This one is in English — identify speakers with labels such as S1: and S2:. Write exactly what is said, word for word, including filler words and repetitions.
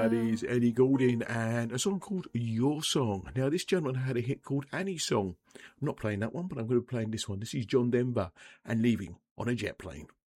S1: That is Ellie Goulding and a song called Your Song. Now, this gentleman had a hit called Annie's Song. I'm not playing that one, but I'm going to be playing this one. This is John Denver and Leaving on a Jet Plane.